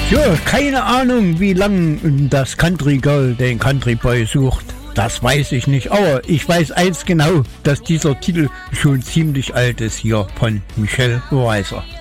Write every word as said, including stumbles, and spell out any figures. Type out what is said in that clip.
So, keine Ahnung, wie lang das Country Girl den Country Boy sucht. Das weiß ich nicht, aber ich weiß eins genau, dass dieser Titel schon ziemlich alt ist hier von Michelle Weiser.